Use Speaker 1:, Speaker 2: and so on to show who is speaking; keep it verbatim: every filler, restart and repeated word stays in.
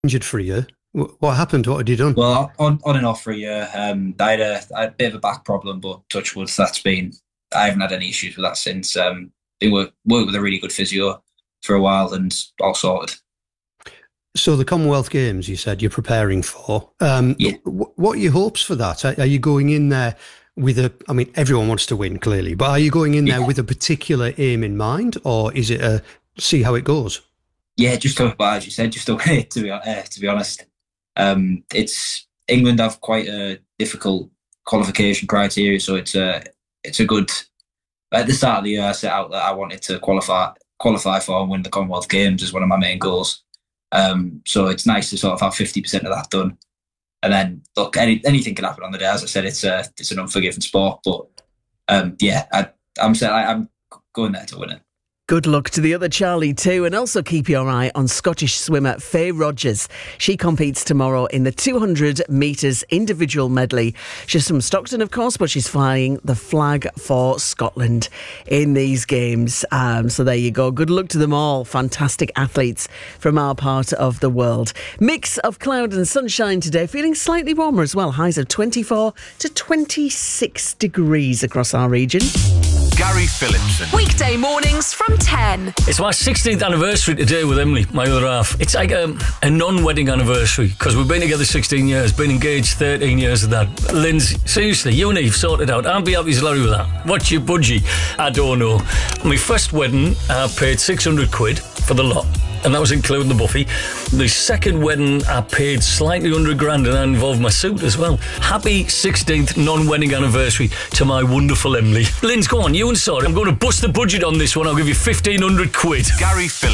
Speaker 1: Injured for a year. What happened? What had you done?
Speaker 2: Well, on, on and off for a year. Um, I had a, I had a bit of a back problem, but touch wood, that's been, I haven't had any issues with that since. Um, been work, worked with a really good physio for a while and all sorted.
Speaker 1: So the Commonwealth Games, you said you're preparing for. Um,
Speaker 2: yeah.
Speaker 1: What are your hopes for that? Are you going in there with a, I mean, everyone wants to win, clearly, but are you going in there yeah. with a particular aim in mind, or is it a see how it goes?
Speaker 2: Yeah, just to, well, as you said, just to, to, be, uh, to be honest. Um, it's England have quite a difficult qualification criteria, so it's a it's a good. At the start of the year, I set out that I wanted to qualify qualify for and win the Commonwealth Games as one of my main goals. Um, so it's nice to sort of have fifty percent of that done, and then look, any, anything can happen on the day. As I said, it's a it's an unforgiving sport, but um, yeah, I, I'm I'm going there to win it.
Speaker 3: Good luck to the other Charlie too, and also keep your eye on Scottish swimmer Faye Rogers. She competes tomorrow in the two hundred metres individual medley. She's from Stockton, of course, but she's flying the flag for Scotland in these games. Um, so there you go. Good luck to them all. Fantastic athletes from our part of the world. Mix of cloud and sunshine today. Feeling slightly warmer as well. Highs of twenty-four to twenty-six degrees across our region.
Speaker 4: Gary Phillipson.
Speaker 5: Weekday mornings from ten.
Speaker 6: It's my sixteenth anniversary today with Emily, my other half. It's like a, a non-wedding anniversary because we've been together sixteen years, been engaged thirteen years of that. Lindsay, seriously, you and Eve sorted out. I'll be happy as Larry with that. What's your budgie? I don't know. My first wedding, I paid six hundred quid for the lot, and that was including the buffet. The second wedding, I paid slightly under a grand, and that involved my suit as well. Happy sixteenth non-wedding anniversary to my wonderful Emily. Linz, go on, you and Sorry. I'm going to bust the budget on this one. I'll give you fifteen hundred quid.
Speaker 4: Gary Phillipson.